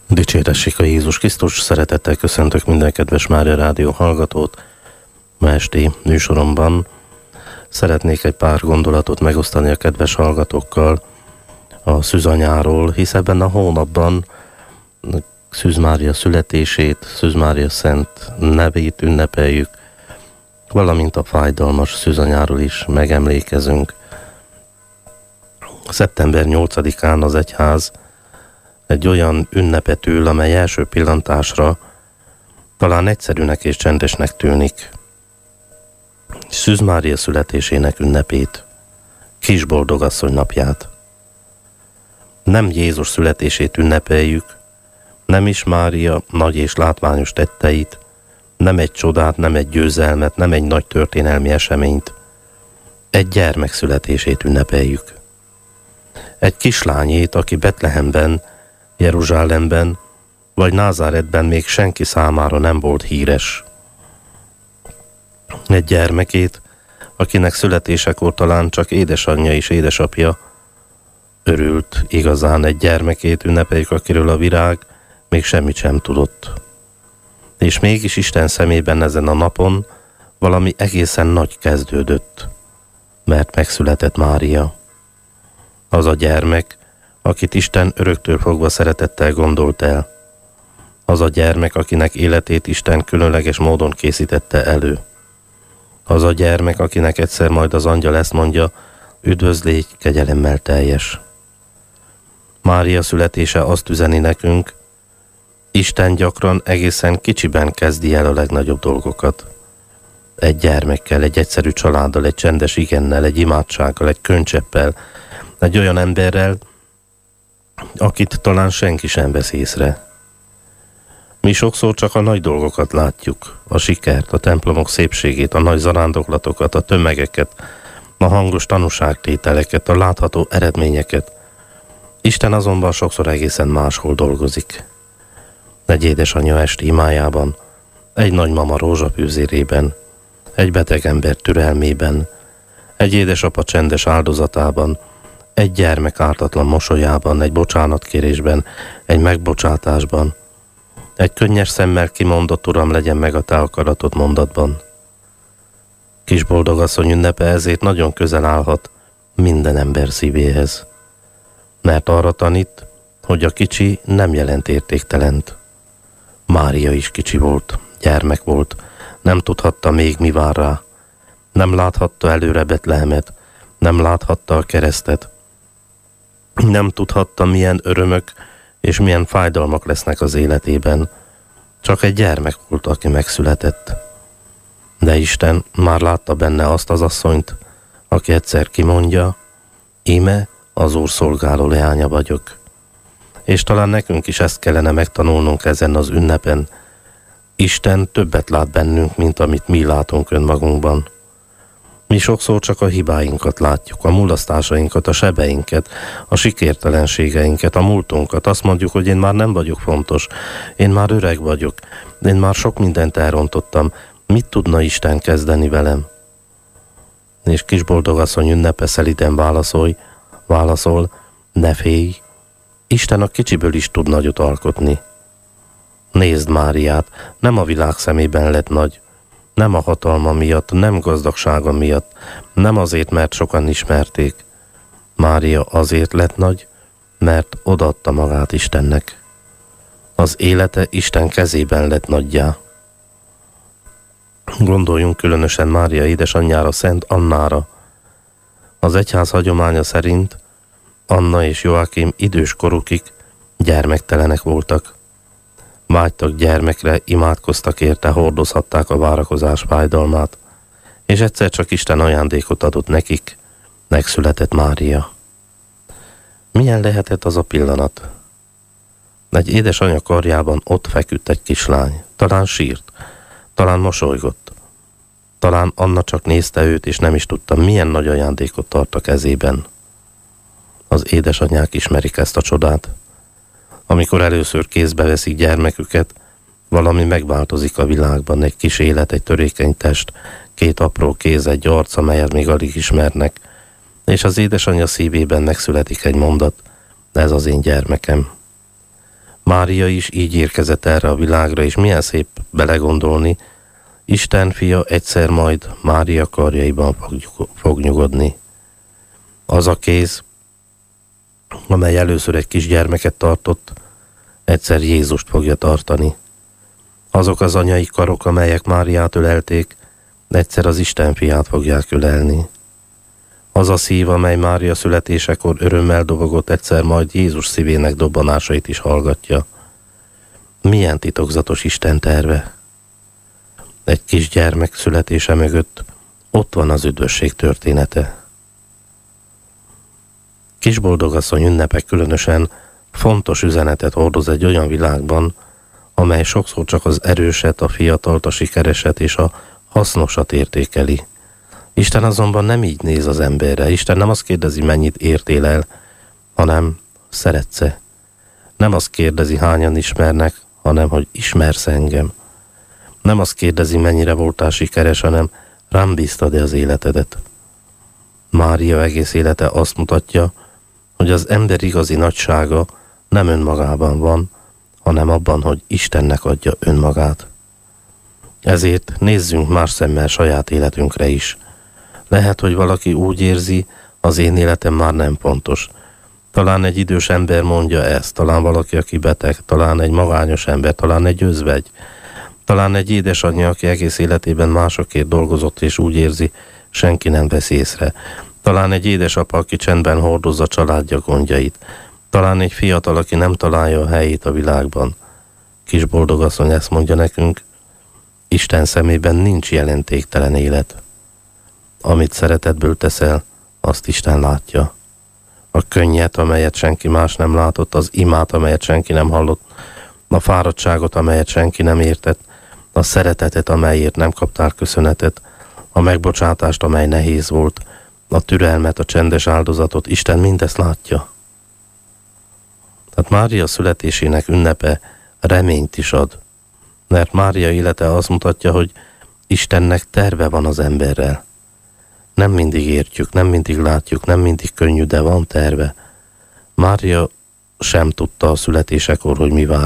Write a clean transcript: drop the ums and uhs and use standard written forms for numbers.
Dicsértessék a Jézus Krisztus, szeretettel köszöntök minden kedves Mária Rádió hallgatót. Ma esti műsoromban szeretnék egy pár gondolatot megosztani a kedves hallgatókkal a Szűzanyáról, hisz ebben a hónapban Szűz Mária születését, Szűz Mária szent nevét ünnepeljük, valamint a fájdalmas Szűzanyáról is megemlékezünk. Szeptember 8-án az egyház egy olyan ünnepet ül, amely első pillantásra talán egyszerűnek és csendesnek tűnik. Szűz Mária születésének ünnepét, Kisboldogasszony napját. Nem Jézus születését ünnepeljük, nem is Mária nagy és látványos tetteit, nem egy csodát, nem egy győzelmet, nem egy nagy történelmi eseményt. Egy gyermek születését ünnepeljük. Egy kislányét, aki Betlehemben, Jeruzsálemben vagy Názáretben még senki számára nem volt híres. Egy gyermekét, akinek születésekor talán csak édesanyja és édesapja örült igazán. Egy gyermekét ünnepeljük, akiről a virág még semmit sem tudott. És mégis Isten szemében ezen a napon valami egészen nagy kezdődött, mert megszületett Mária. Az a gyermek, akit Isten öröktől fogva szeretettel gondolt el. Az a gyermek, akinek életét Isten különleges módon készítette elő. Az a gyermek, akinek egyszer majd az angyal ezt mondja, üdvözlégy, kegyelemmel teljes. Mária születése azt üzeni nekünk, Isten gyakran egészen kicsiben kezdi el a legnagyobb dolgokat. Egy gyermekkel, egy egyszerű családdal, egy csendes igennel, egy imádsággal, egy könycseppel, egy olyan emberrel, akit talán senki sem vesz észre. Mi sokszor csak a nagy dolgokat látjuk, a sikert, a templomok szépségét, a nagy zarándoklatokat, a tömegeket, a hangos tanúságtételeket, a látható eredményeket. Isten azonban sokszor egészen máshol dolgozik. Egy édesanyja esti imájában, egy nagymama rózsapűzérében, egy beteg ember türelmében, egy édesapa csendes áldozatában, egy gyermek ártatlan mosolyában, egy bocsánatkérésben, egy megbocsátásban, egy könnyes szemmel kimondott Uram, legyen meg a te akaratod mondatban. Kisboldogasszony ünnepe ezért nagyon közel állhat minden ember szívéhez, mert arra tanít, hogy a kicsi nem jelent értéktelent. Mária is kicsi volt, gyermek volt, nem tudhatta még mi vár rá, nem láthatta előre Betlehemet, nem láthatta a keresztet, nem tudhatta, milyen örömök és milyen fájdalmak lesznek az életében. Csak egy gyermek volt, aki megszületett. De Isten már látta benne azt az asszonyt, aki egyszer kimondja, íme az Úr szolgáló leánya vagyok. És talán nekünk is ezt kellene megtanulnunk ezen az ünnepen. Isten többet lát bennünk, mint amit mi látunk önmagunkban. Mi sokszor csak a hibáinkat látjuk, a mulasztásainkat, a sebeinket, a sikertelenségeinket, a múltunkat. Azt mondjuk, hogy én már nem vagyok fontos, én már öreg vagyok, én már sok mindent elrontottam. Mit tudna Isten kezdeni velem? És Kisboldogasszony ünnepe szelíden válaszol, ne félj, Isten a kicsiből is tud nagyot alkotni. Nézd Máriát, nem a világ szemében lett nagy, nem a hatalma miatt, nem gazdagsága miatt, nem azért, mert sokan ismerték. Mária azért lett nagy, mert odaadta magát Istennek. Az élete Isten kezében lett nagyjá. Gondoljunk különösen Mária édesanyjára, Szent Annára. Az egyház hagyománya szerint Anna és Joachim idős korukig gyermektelenek voltak. Vágytak gyermekre, imádkoztak érte, hordozhatták a várakozás fájdalmát, és egyszer csak Isten ajándékot adott nekik, megszületett Mária. Milyen lehetett az a pillanat? Egy édesanyja karjában ott feküdt egy kislány, talán sírt, talán mosolygott, talán Anna csak nézte őt, és nem is tudta, milyen nagy ajándékot tart a kezében. Az édesanyák ismerik ezt a csodát. Amikor először kézbe veszik gyermeküket, valami megváltozik a világban, egy kis élet, egy törékeny test, két apró kéz, egy arc, amelyet még alig ismernek, és az édesanyja szívében megszületik egy mondat, ez az én gyermekem. Mária is így érkezett erre a világra, és milyen szép belegondolni, Isten fia egyszer majd Mária karjaiban fog nyugodni. Az a kéz, amely először egy kisgyermeket tartott, egyszer Jézust fogja tartani. Azok az anyai karok, amelyek Máriát ölelték, egyszer az Isten fiát fogják ölelni. Az a szív, amely Mária születésekor örömmel dobogott, egyszer majd Jézus szívének dobbanásait is hallgatja. Milyen titokzatos Isten terve! Egy kisgyermek születése mögött ott van az üdvösség története. Kisboldogasszony ünnepek különösen fontos üzenetet hordoz egy olyan világban, amely sokszor csak az erőset, a fiatalt, a sikereset és a hasznosat értékeli. Isten azonban nem így néz az emberre. Isten nem azt kérdezi, mennyit értél el, hanem szeretsz-e. Nem azt kérdezi, hányan ismernek, hanem hogy ismersz engem. Nem azt kérdezi, mennyire voltál sikeres, hanem rám bíztad-e az életedet. Mária egész élete azt mutatja, hogy az ember igazi nagysága nem önmagában van, hanem abban, hogy Istennek adja önmagát. Ezért nézzünk más szemmel saját életünkre is. Lehet, hogy valaki úgy érzi, az én életem már nem fontos. Talán egy idős ember mondja ezt, talán valaki, aki beteg, talán egy magányos ember, talán egy özvegy, talán egy édesanyja, aki egész életében másokért dolgozott, és úgy érzi, senki nem vesz észre. Talán egy édesapa, aki csendben hordozza családja gondjait. Talán egy fiatal, aki nem találja a helyét a világban. Kisboldogasszony ezt mondja nekünk, Isten szemében nincs jelentéktelen élet. Amit szeretetből teszel, azt Isten látja. A könnyet, amelyet senki más nem látott, az imát, amelyet senki nem hallott, a fáradtságot, amelyet senki nem értett, a szeretetet, amelyért nem kaptál köszönetet, a megbocsátást, amely nehéz volt, a türelmet, a csendes áldozatot, Isten mindezt látja. Tehát Mária születésének ünnepe reményt is ad, mert Mária élete azt mutatja, hogy Istennek terve van az emberrel. Nem mindig értjük, nem mindig látjuk, nem mindig könnyű, de van terve. Mária sem tudta a születésekor, hogy mi vár